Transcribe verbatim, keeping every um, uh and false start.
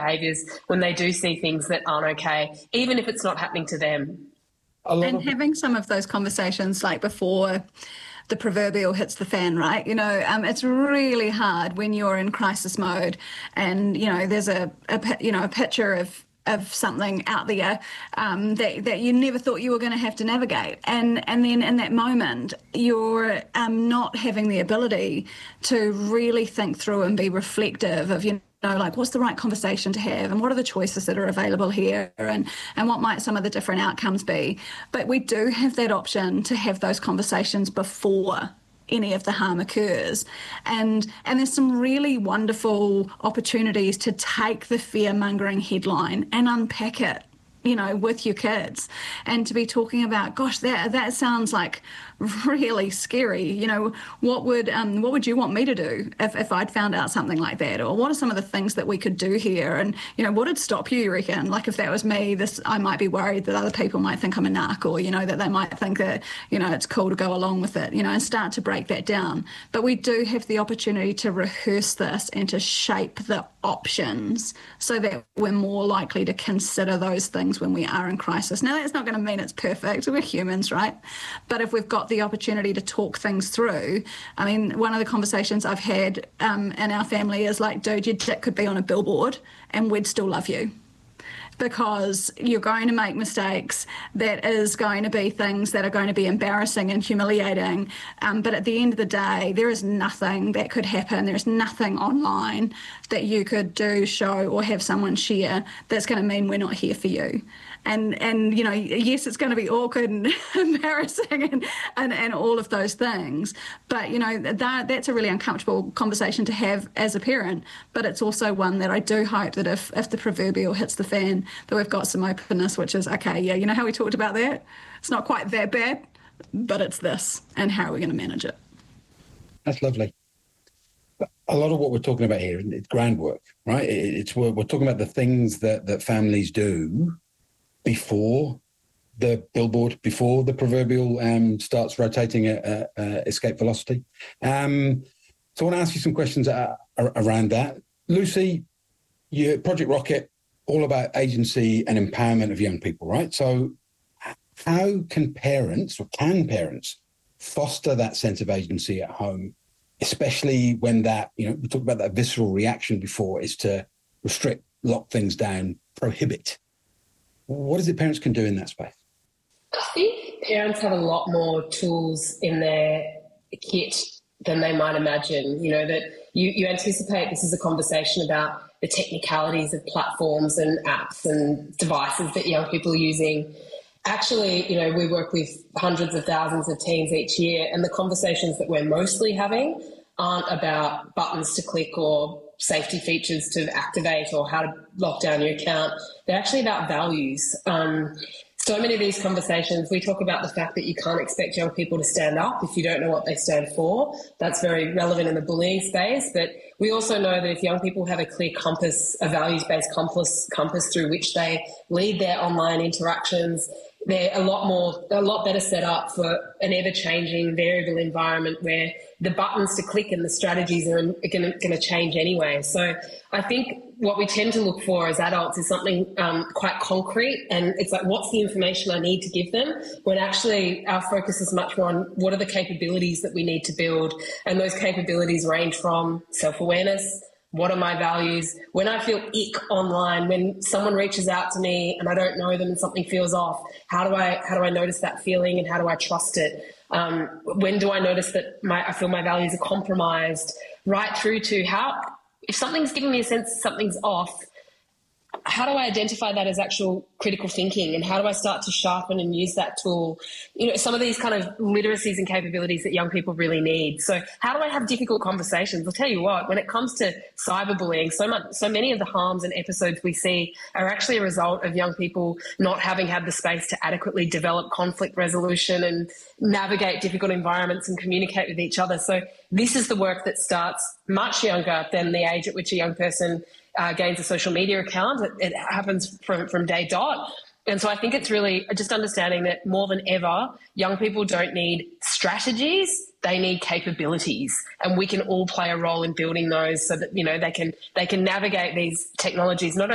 behaviours when they do see things that aren't okay, even if it's not happening to them. And having some of those conversations like before the proverbial hits the fan, right? You know, um, it's really hard when you're in crisis mode and, you know, there's a, a you know, a picture of of something out there um, that, that you never thought you were going to have to navigate. And and then in that moment, you're um, not having the ability to really think through and be reflective of, you know, like what's the right conversation to have and what are the choices that are available here and, and what might some of the different outcomes be. But we do have that option to have those conversations before any of the harm occurs. And and there's some really wonderful opportunities to take the fear-mongering headline and unpack it, you know, with your kids and to be talking about, gosh, that that sounds like really scary. You know, what would um, what would you want me to do if, if I'd found out something like that? Or what are some of the things that we could do here? And, you know, what would stop you, you reckon? Like if that was me, this I might be worried that other people might think I'm a narc or, you know, that they might think that, you know, it's cool to go along with it, you know, and start to break that down. But we do have the opportunity to rehearse this and to shape the options so that we're more likely to consider those things when we are in crisis. Now, that's not going to mean it's perfect. We're humans, right? But if we've got the opportunity to talk things through, I mean, one of the conversations I've had um, in our family is like, dude, your dick could be on a billboard and we'd still love you. Because you're going to make mistakes. That is going to be things that are going to be embarrassing and humiliating. Um, but at the end of the day, there is nothing that could happen. There's nothing online that you could do, show, or have someone share that's going to mean we're not here for you. And, and you know, yes, it's going to be awkward and embarrassing and, and, and all of those things. But, you know, that that's a really uncomfortable conversation to have as a parent. But it's also one that I do hope that if, if the proverbial hits the fan, that we've got some openness, which is, okay, yeah, you know how we talked about that? It's not quite that bad, but it's this. And how are we going to manage it? That's lovely. A lot of what we're talking about here is groundwork, right? It's we're, we're talking about the things that, that families do before the billboard, before the proverbial um, starts rotating at, at, at escape velocity. Um, so I want to ask you some questions uh, around that. Lucy, you, Project Rocket, all about agency and empowerment of young people, right? So how can parents, or can parents, foster that sense of agency at home, especially when that, you know, we talked about that visceral reaction before, is to restrict, lock things down, prohibit. What is it parents can do in that space? I think parents have a lot more tools in their kit than they might imagine. You know, that you, you anticipate this is a conversation about the technicalities of platforms and apps and devices that young people are using. Actually, you know, we work with hundreds of thousands of teens each year, and the conversations that we're mostly having aren't about buttons to click or safety features to activate or how to lock down your account. They're actually about values. Um, so many of these conversations, we talk about the fact that you can't expect young people to stand up if you don't know what they stand for. That's very relevant in the bullying space. But we also know that if young people have a clear compass, a values-based compass, compass through which they lead their online interactions, they're a lot more, a lot better set up for an ever-changing, variable environment where the buttons to click and the strategies are going to change anyway. So I think what we tend to look for as adults is something um, quite concrete, and it's like, what's the information I need to give them, when actually our focus is much more on what are the capabilities that we need to build. And those capabilities range from self-awareness, what are my values? When I feel ick online, when someone reaches out to me and I don't know them and something feels off, how do I how do I notice that feeling and how do I trust it? Um, when do I notice that my, I feel my values are compromised? Right through to how, if something's giving me a sense something's off, how do I identify that as actual critical thinking, and how do I start to sharpen and use that tool? You know, some of these kind of literacies and capabilities that young people really need. So how do I have difficult conversations? I'll tell you what, when it comes to cyberbullying, so much, so many of the harms and episodes we see are actually a result of young people not having had the space to adequately develop conflict resolution and navigate difficult environments and communicate with each other. So this is the work that starts much younger than the age at which a young person Uh, gains a social media account. It, it happens from, from day dot. And so I think it's really just understanding that more than ever, young people don't need strategies, they need capabilities. And we can all play a role in building those so that, you know, they can they can navigate these technologies not